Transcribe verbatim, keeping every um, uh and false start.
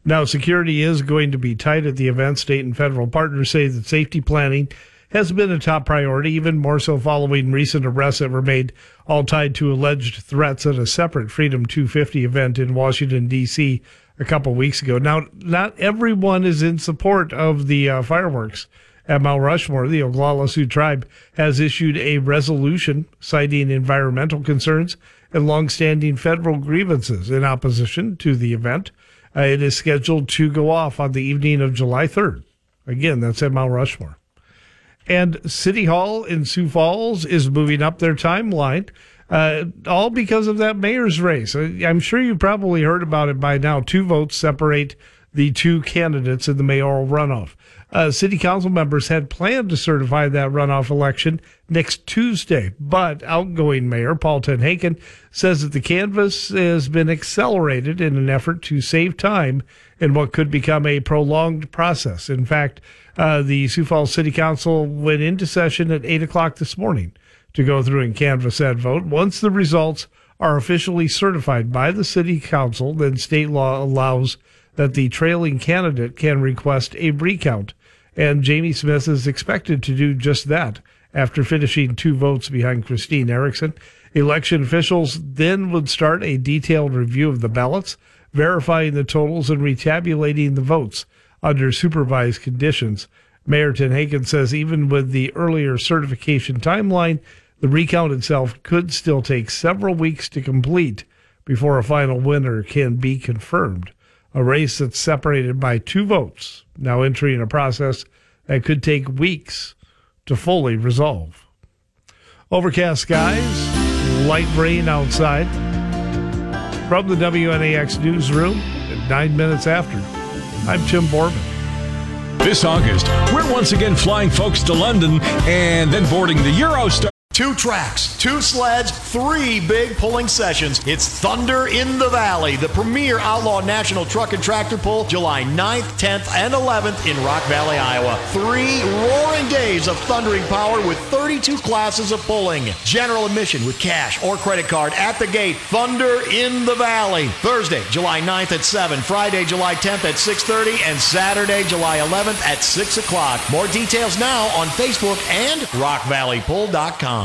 Now, security is going to be tight at the event. State and federal partners say that safety planning has been a top priority, even more so following recent arrests that were made, all tied to alleged threats at a separate Freedom two fifty event in Washington, D C a couple weeks ago. Now, not everyone is in support of the uh, fireworks at Mount Rushmore. The Oglala Sioux Tribe has issued a resolution citing environmental concerns and longstanding federal grievances in opposition to the event. Uh, it is scheduled to go off on the evening of July third. Again, that's at Mount Rushmore. And City Hall in Sioux Falls is moving up their timeline, uh, all because of that mayor's race. I'm sure you probably heard about it by now. Two votes separate the two candidates in the mayoral runoff. Uh, city council members had planned to certify that runoff election next Tuesday, but outgoing mayor Paul Tenhaken says that the canvass has been accelerated in an effort to save time in what could become a prolonged process. In fact, uh, the Sioux Falls City Council went into session at eight o'clock this morning to go through and canvass that vote. Once the results are officially certified by the City Council, then state law allows that the trailing candidate can request a recount. And Jamie Smith is expected to do just that after finishing two votes behind Christine Erickson. Election officials then would start a detailed review of the ballots, verifying the totals and retabulating the votes under supervised conditions. Mayor Tenhaken says even with the earlier certification timeline, the recount itself could still take several weeks to complete before a final winner can be confirmed. A race that's separated by two votes, now entering a process that could take weeks to fully resolve. Overcast skies, light rain outside. From the W N A X newsroom at nine minutes after, I'm Tim Borman. This August, we're once again flying folks to London and then boarding the Eurostar. Two tracks, two sleds, three big pulling sessions. It's Thunder in the Valley, the premier outlaw national truck and tractor pull, July ninth, tenth, and eleventh in Rock Valley, Iowa. Three roaring days of thundering power with thirty-two classes of pulling. General admission with cash or credit card at the gate. Thunder in the Valley. Thursday, July ninth at seven, Friday, July tenth at six thirty, and Saturday, July eleventh at six o'clock. More details now on Facebook and rock valley pull dot com.